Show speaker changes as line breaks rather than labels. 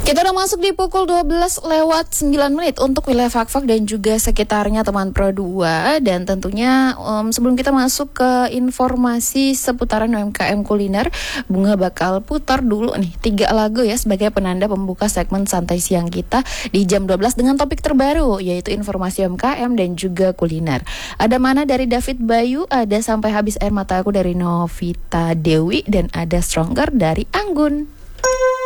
Kita udah masuk di pukul 12 lewat 9 menit untuk wilayah Fakfak dan juga sekitarnya teman Pro 2. Dan tentunya sebelum kita masuk ke informasi seputaran UMKM kuliner, Bunga bakal putar dulu nih 3 lagu ya sebagai penanda pembuka segmen santai siang kita di jam 12 dengan topik terbaru yaitu informasi UMKM dan juga kuliner. Ada Mana dari David Bayu, ada Sampai Habis Air Mataku dari Novita Dewi, dan ada Stronger dari Anggun.